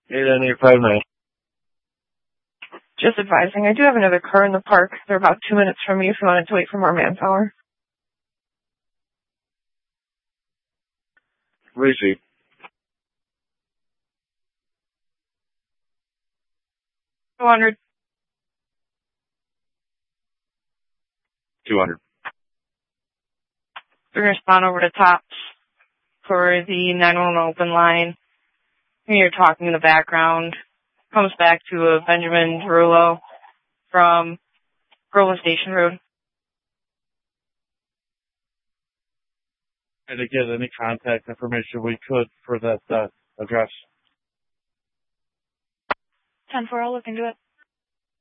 89859. Just advising, I do have another car in the park. They're about 2 minutes from me if you wanted to wait for more manpower. Receive. 200. 200. We're going to spawn over to Tops for the 911 open line. You're talking in the background. Comes back to a Benjamin Derulo from Groveland Station Road. And to get any contact information we could for that address. 10-4, I'll look into it.